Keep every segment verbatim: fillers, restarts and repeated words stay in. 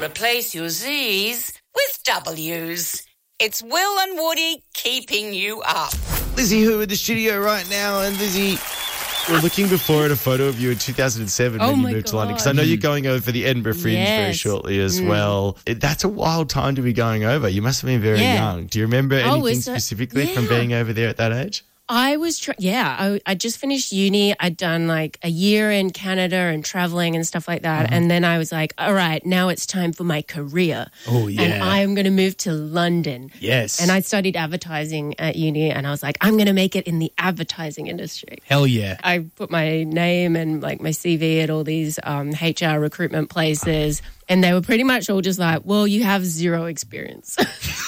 Replace your Z's with W's. It's Will and Woody keeping you up. Lizzie Who in the studio right now. And Lizzie, we're looking before at a photo of you in two thousand seven oh when you my moved God. to London. Because I know you're going over for the Edinburgh Fringe yes. very shortly as mm. well. It, that's a wild time to be going over. You must have been very yeah. young. Do you remember oh, anything so, specifically yeah. from being over there at that age? I was, tra- yeah, I, I just finished uni. I'd done like a year in Canada and traveling and stuff like that. Uh-huh. And then I was like, all right, now it's time for my career. Oh, yeah. And I'm going to move to London. Yes. And I studied advertising at uni and I was like, I'm going to make it in the advertising industry. Hell yeah. I put my name and like my C V at all these um, H R recruitment places. And they were pretty much all just like, well, you have zero experience.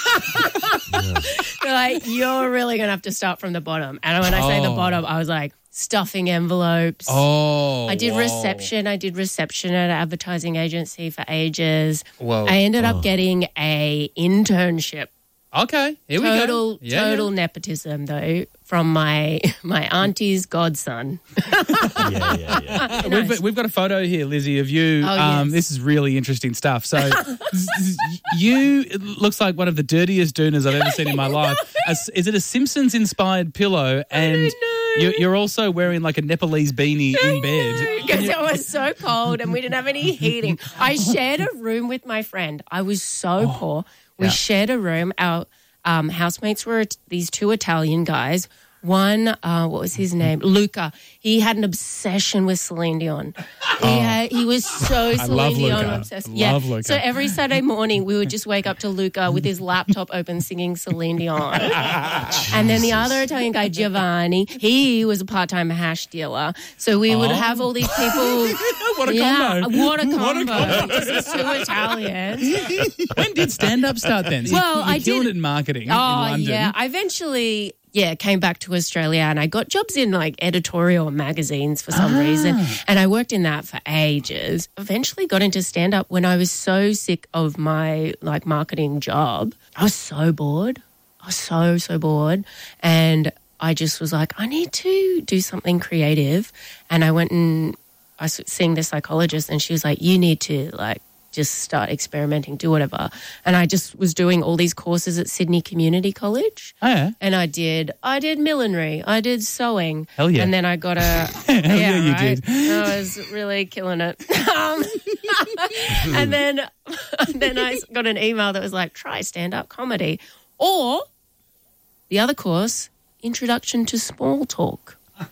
yeah. They're like, you're really going to have to start from the bottom. And when I say the Oh. bottom, I was like, stuffing envelopes. Oh, I did whoa. reception. I did reception at an advertising agency for ages. Whoa. I ended Oh. up getting a internship. Okay, here we Total, go. Yeah, total yeah. nepotism, though, from my my auntie's godson. yeah, yeah, yeah. We've, we've got a photo here, Lizzie, of you. Oh, um, yes. This is really interesting stuff. So you, it looks like one of the dirtiest dooners I've ever seen in my life. A, is it a Simpsons-inspired pillow? And I don't know. You're, you're also wearing like a Nepalese beanie in bed. Because it was so cold and we didn't have any heating. I shared a room with my friend. I was so poor. We yeah. shared a room. Our um, housemates were these two Italian guys. One, uh, what was his name? Luca. He had an obsession with Celine Dion. He, Oh. had, he was so I love Celine Dion Luca. obsessed. I yeah. love Luca. So every Saturday morning, we would just wake up to Luca with his laptop open singing Celine Dion. And then the other Italian guy, Giovanni, he was a part-time hash dealer. So we would Oh. have all these people. What a yeah, combo. What a combo. What a combo. Because it's two Italians. When did stand-up start then? So Well, you, you I killed did- it in marketing Oh, in London. yeah. I eventually, yeah, came back to Australia and I got jobs in like editorial magazines for some Ah. reason. And I worked in that for ages. Eventually got into stand-up when I was so sick of my like marketing job. I was so bored. I was so, so bored. And I just was like, I need to do something creative. And I went and I was seeing the psychologist and she was like, you need to like just start experimenting, do whatever. And I just was doing all these courses at Sydney Community College. Oh, yeah. And I did, I did millinery, I did sewing. Hell yeah. And then I got a, Hell yeah, you right? did. I was really killing it. Um, and then, and then I got an email that was like, try stand-up comedy. Or the other course, Introduction to Small Talk.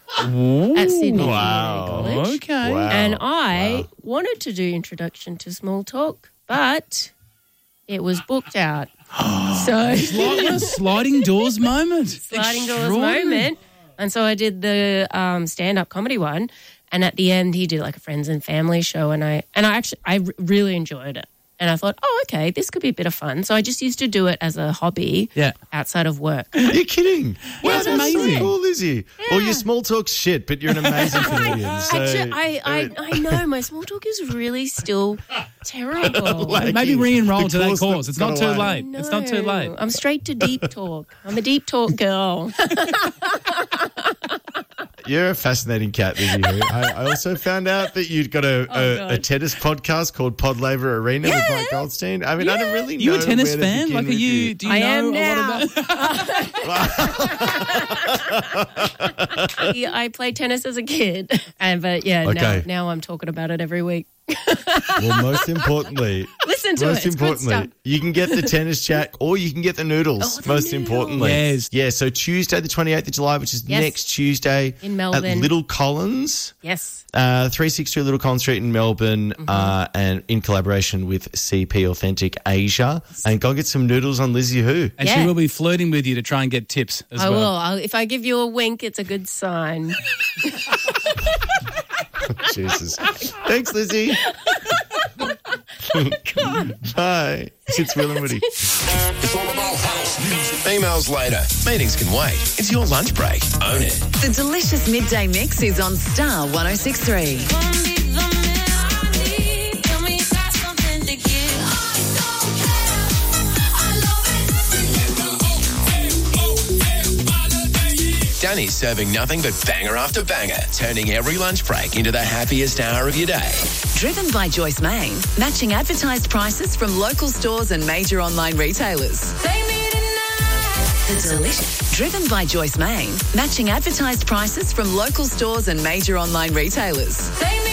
At Sydney Wow. Community College. Okay. Wow. And I Wow. wanted to do Introduction to Small Talk, but it was booked out. so What a sliding doors moment. sliding doors Extraordinary. moment. And so I did the um, stand-up comedy one. And at the end, he did like a friends and family show. And I and I actually, I r- really enjoyed it. And I thought, oh, okay, this could be a bit of fun. So I just used to do it as a hobby Yeah. outside of work. Are you kidding? Wow, that's that's amazing. so cool, Lizzie. Well, your small talk's shit, but you're an amazing comedian. So, Actually, I, I, I know my small talk is really still terrible. Like- Maybe re-enroll The to that course course. that It's not got too away. late. It's not too No, late. I'm straight to deep talk. I'm a deep talk girl. You're a fascinating cat, Lizzie. Who. I, I also found out that you'd got a, Oh, a, God. a tennis podcast called Pod Laver Arena with Mike Goldstein. I mean, I don't really know. You a tennis where to fan? begin Like, are with you? Do you I know am a now. lot about? Yeah, I played tennis as a kid, and but yeah, Okay. now now I'm talking about it every week. Well, most importantly, Listen to most it. It's good importantly, stuff. you can get the tennis chat or you can get the noodles. Oh, the most noodles. importantly, Yes. yeah. So Tuesday, the twenty-eighth of July, which is Yes. next Tuesday In Melbourne. at Little Collins. Yes. Uh, three sixty Little Collins Street in Melbourne, Mm-hmm. uh, and in collaboration with C P Authentic Asia. And go get some noodles on Lizzie Who. And Yeah. she will be flirting with you to try and get tips as I well. will. I'll, if I give you a wink, it's a good sign. Jesus. Thanks, Lizzie. Bye. It's Will and Woody. It's all about house music. Emails later. Meetings can wait. It's your lunch break. Own it. The delicious midday mix is on Star one oh six three. Daniel Danny's serving nothing but banger after banger, turning every lunch break into the happiest hour of your day. Driven by Joyce Main, matching advertised prices from local stores and major online retailers. The delicious. Driven by Joyce Main, matching advertised prices from local stores and major online retailers.